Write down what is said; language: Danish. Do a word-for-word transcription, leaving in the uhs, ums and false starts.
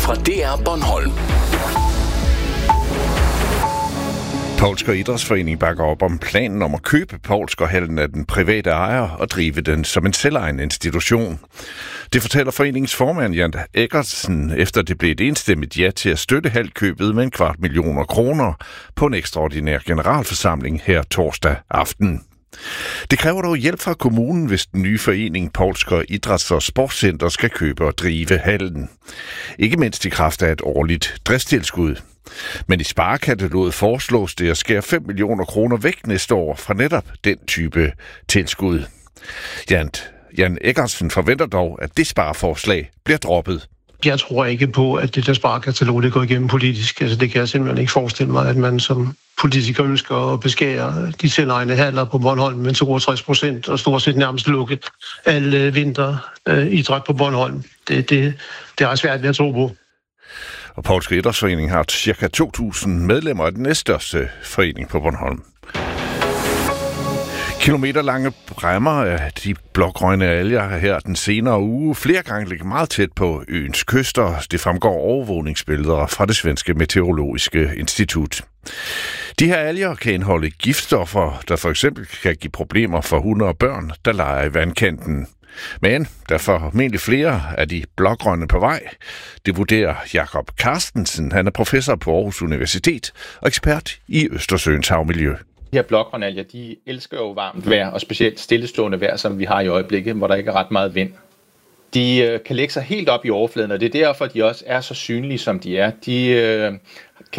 fra D R Bornholm. Poulsker Idrætsforening bakker op om planen om at købe Poulskerhallen af den private ejer og drive den som en selvejende institution. Det fortæller foreningens formand Jan Eggertsen, efter det blev et enstemmigt ja til at støtte halkøbet med en kvart millioner kroner på en ekstraordinær generalforsamling her torsdag aften. Det kræver dog hjælp fra kommunen, hvis den nye forening Poulsker Idræts- og Sportscenter skal købe og drive hallen. Ikke mindst i kraft af et årligt driftstilskud. Men i sparekataloget foreslås det at skære fem millioner kroner væk næste år fra netop den type tilskud. Jan, Jan Eggertsen forventer dog, at det spareforslag bliver droppet. Jeg tror ikke på, at det der sparekatalog det går igennem politisk. Altså, det kan jeg simpelthen ikke forestille mig, at man som politiker ønsker at beskære de selvejende haller på Bornholm med toogtres procent og stort set nærmest lukke alle vinteridræt på Bornholm. Det, det, det er svært ved at tro på. Og Poulsker Idrætsforening har ca. to tusind medlemmer af den næststørste forening på Bornholm. Kilometerlange bræmmer af de blågrønne alger her den senere uge flere gange ligger meget tæt på øens kyster. Det fremgår overvågningsbilleder fra det svenske meteorologiske institut. De her alger kan indeholde giftstoffer, der for eksempel kan give problemer for hunde og børn, der leger i vandkanten. Men der er formentlig flere af de blågrønne på vej. Det vurderer Jakob Carstensen. Han er professor på Aarhus Universitet og ekspert i Østersøens havmiljø. De her blågrønalger, de elsker jo varmt vejr, og specielt stillestående vejr, som vi har i øjeblikket, hvor der ikke er ret meget vind. De øh, kan lægge sig helt op i overfladen, og det er derfor, de også er så synlige, som de er. De øh,